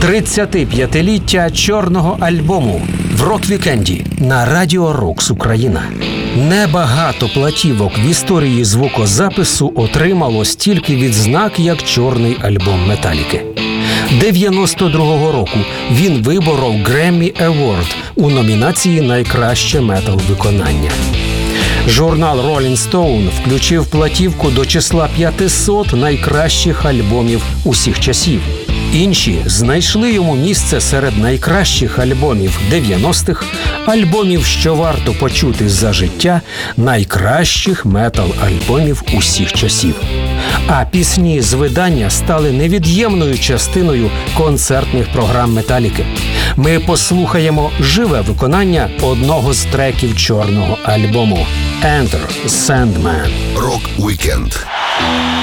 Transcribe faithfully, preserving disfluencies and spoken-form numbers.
тридцятип'ятиліття чорного альбому в рок-вікенді на Радіо Рокс Україна. Небагато платівок в історії звукозапису отримало стільки відзнак, як чорний альбом Металіки. дев'яносто другого року він виборов Grammy Award у номінації «Найкраще метал-виконання». Журнал Rolling Stone включив платівку до числа п'ятисот найкращих альбомів усіх часів. Інші знайшли йому місце серед найкращих альбомів дев'яностих, альбомів, що варто почути за життя, найкращих метал-альбомів усіх часів. А пісні з видання стали невід'ємною частиною концертних програм Металіки. Ми послухаємо живе виконання одного з треків чорного альбому «Enter Sandman». Рок-вікенд.